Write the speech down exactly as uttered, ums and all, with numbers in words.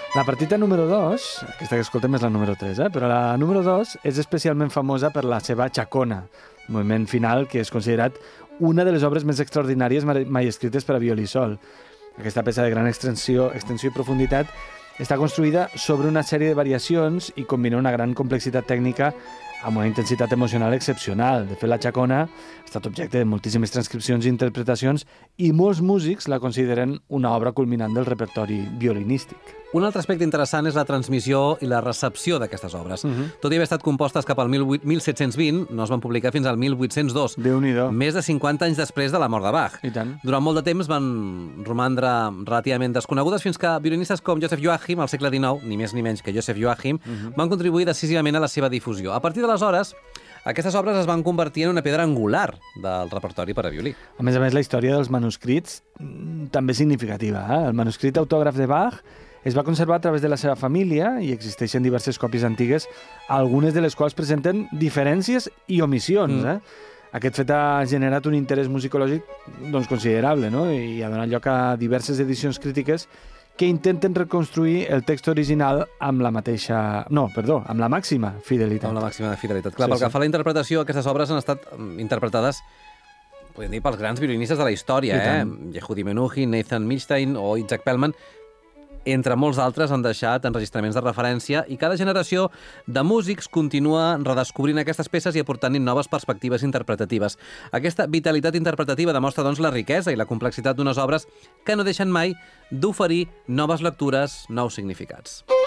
La partita número dos, aquesta que escoltem és la número tres, eh? però la número dos és especialment famosa per la seva Chacona, moviment final que és considerat una de les obres més extraordinàries mai escrites per a violí sol. Aquesta peça de gran extensió, extensió i profunditat està construïda sobre una sèrie de variacions i combina una gran complexitat tècnica amb una intensitat emocional excepcional. De fet, la Chacona ha estat objecte de moltíssimes transcripcions i interpretacions i molts músics la consideren una obra culminant del repertori violinístic. Un altre aspecte interessant és la transmissió i la recepció d'aquestes obres. Uh -huh. Tot i haver estat compostes cap al mil set-cents vint, no es van publicar fins al mil vuit-cents dos. Déu-n'hi-do. Més de cinquanta anys després de la mort de Bach. I tant. Durant molt de temps van romandre relativament desconegudes fins que violinistes com Joseph Joachim, al segle dinou, ni més ni menys que Joseph Joachim, uh -huh. van contribuir decisivament a la seva difusió. A partir d'aleshores, aquestes obres es van convertir en una pedra angular del repertori per a violí. A més a més, la història dels manuscrits també és significativa. Eh? El manuscrit autògraf de Bach es va conservar a través de la seva família i existeixen diverses còpies antigues, algunes de les quals presenten diferències i omissions. Mm. Eh? Aquest fet ha generat un interès musicològic doncs, considerable, no? I ha donat lloc a diverses edicions crítiques que intenten reconstruir el text original amb la mateixa... No, perdó, amb la màxima fidelitat. Amb la màxima fidelitat. Clar, sí, pel sí. que fa a la interpretació, aquestes obres han estat interpretades, podem dir, pels grans violinistes de la història, eh? Yehudi Menuhin, Nathan Milstein o Itzhak Perlman, entre molts altres, han deixat enregistraments de referència i cada generació de músics continua redescobrint aquestes peces i aportant-hi noves perspectives interpretatives. Aquesta vitalitat interpretativa demostra, doncs, la riquesa i la complexitat d'unes obres que no deixen mai d'oferir noves lectures, nous significats.